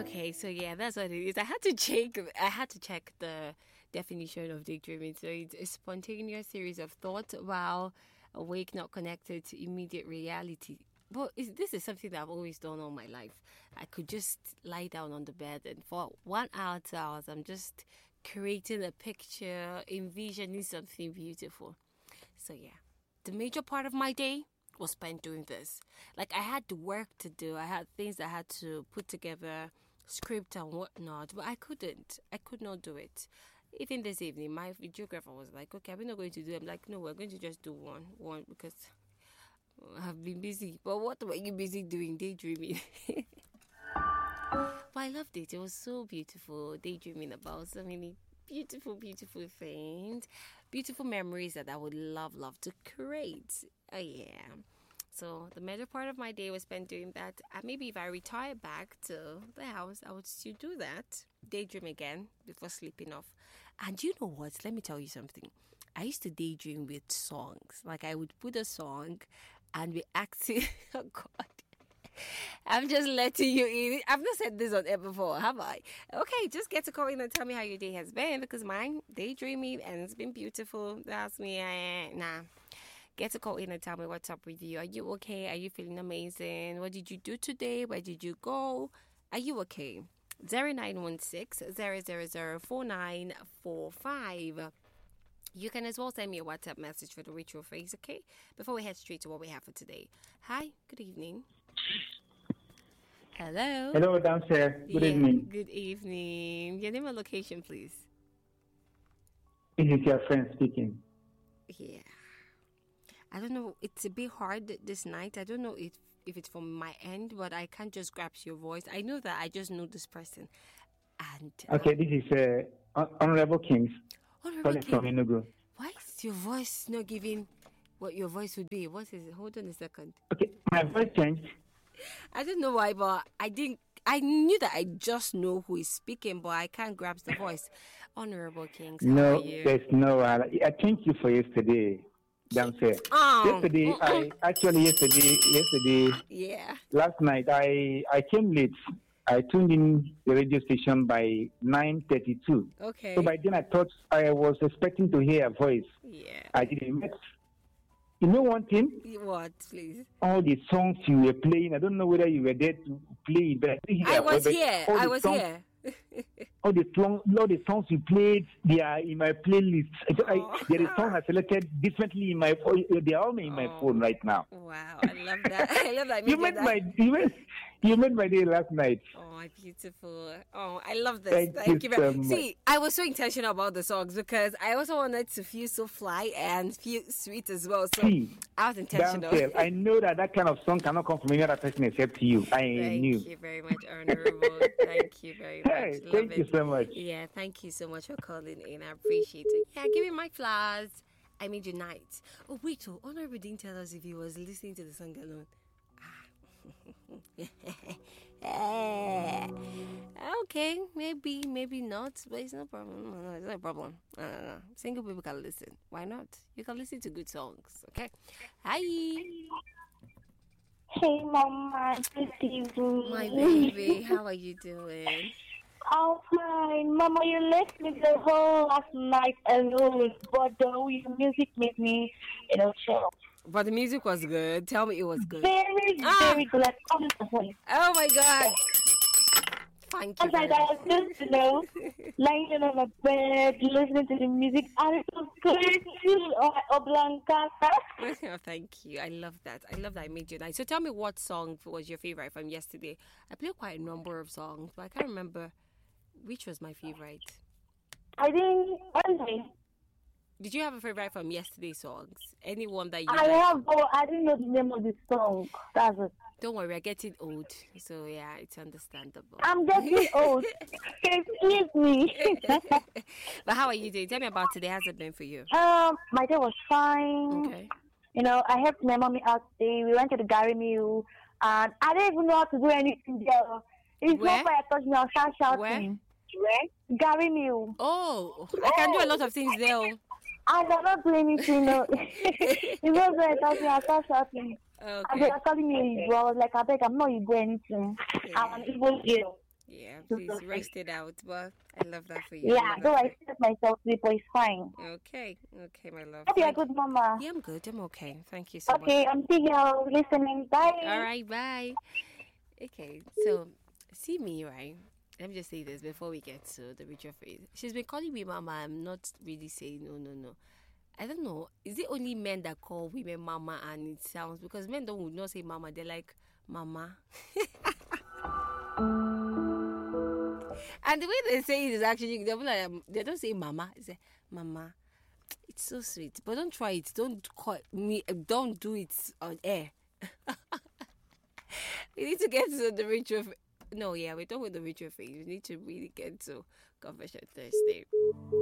Okay, so yeah, that's what it is. I had to check the definition of daydreaming. So it's a spontaneous series of thoughts while awake, not connected to immediate reality. But this is something that I've always done all my life. I could just lie down on the bed and for 1 hour, 2 hours, I'm just creating a picture, envisioning something beautiful. So yeah, the major part of my day was spent doing this. Like I had work to do. I had things I had to put together, script and whatnot, but I couldn't. I could not do it. Even this evening, my videographer was like, "Okay, we're not going to do it." I'm like, "No, we're going to just do one because I've been busy." But what were you busy doing? Daydreaming. But I loved it. It was so beautiful. Daydreaming about so many beautiful, beautiful things, beautiful memories that I would love to create. Oh yeah. So the major part of my day was spent doing that. And maybe if I retire back to the house, I would still do that. Daydream again before sleeping off. And you know what? Let me tell you something. I used to daydream with songs. Like I would put a song and be acting. Oh God. I'm just letting you in. I've not said this on air before, have I? Okay, just get to call in and tell me how your day has been because mine, daydreaming, and it's been beautiful. That's me. Nah. Get to call in and tell me what's up with you. Are you okay? Are you feeling amazing? What did you do today? Where did you go? Are you okay? 0916 0004945. You can as well send me a WhatsApp message for the ritual phrase, okay? Before we head straight to what we have for today. Hi, good evening. Hello. Hello, downstairs. Good evening. Good evening. Your name and location, please. This is your friend speaking. Yeah. I don't know. It's a bit hard this night. I don't know if it's from my end, but I can't just grasp your voice. I know that I just know this person. And okay, this is Honorable Kings. Honorable King. From Enugu. Why is your voice not giving what your voice would be? What is it? Hold on a second. Okay, my voice changed. I don't know why, but I knew that I just know who is speaking, but I can't grasp the voice. Honorable Kings, how are you? There's no. I thank you for yesterday. Downstairs. Oh. Yesterday, yeah. Last night, I came late. I tuned in the radio station by 9:32. Okay. So by then I thought I was expecting to hear a voice. Yeah. I didn't. You know one thing? What, please? All the songs you were playing, I don't know whether you were there to play it, but I was here. All the songs you played, they are in my playlist. There is songs I selected differently in my phone. They are all in my phone right now. Wow, I love that. I love that. You made my day last night. Oh, beautiful. Oh, I love this. Thank you very much. See, I was so intentional about the songs because I also wanted to feel so fly and feel sweet as well. So I was intentional. I know that kind of song cannot come from any other person except you. Thank you very much, Honorable. Thank you very much. Hey, thank you so much. Yeah, thank you so much for calling in. I appreciate it. Yeah, give me my flowers. I made you night. Oh, wait. Honorable didn't tell us if he was listening to the song alone. Okay, maybe not, but it's no problem. No, it's not a problem. No. Single people can listen. Why not? You can listen to good songs. Okay. Hi. Hey, Mama. Good evening. My baby, how are you doing? I'm fine. Mama, you left me the whole last night alone, but the music made me, chill. But the music was good. Tell me it was good. Very good. Like, oh my God. Thank you. I was just, lying on my bed, listening to the music. And it was great. Oh, thank you. I love that. I made you nice. So tell me what song was your favorite from yesterday. I played quite a number of songs, but I can't remember which was my favorite. I think Monday. Did you have a favorite from yesterday's songs? Anyone that you have, but I didn't know the name of the song. That's it. Don't worry, we're getting old. So, yeah, it's understandable. I'm getting old. Excuse me. But how are you doing? Tell me about today. How's it been for you? My day was fine. Okay. I helped my mommy out today. We went to the Gary Mill. And I didn't even know how to do anything there. It's not why I thought I was shouting. Where? Gary Mill. Oh, I can do a lot of things there. I cannot do anything. It was like I started shouting. Okay. And they were calling me Igbo. I was like, I beg, I'm not Igbo anything. I'm an Igbo girl. Yeah, please rest it out. But I love that for you. Yeah, though I set myself sleep, but it's fine. Okay, my love. Hope you're good, Mama. Yeah, I'm good. I'm okay. Thank you so much. Okay, I'm seeing you listening. Bye. All right, bye. Okay, so see me, right? Let me just say this before we get to the ritual phase. She's been calling me Mama. I'm not really saying no. I don't know. Is it only men that call women Mama and it sounds, because men would not say Mama. They're like Mama. And the way they say it is actually, they don't say Mama. They say Mama. It's so sweet. But don't try it. Don't call me. Don't do it on air. We need to get to the ritual. No, yeah, we're done with the ritual phase. We need to really get to Confession Thursday.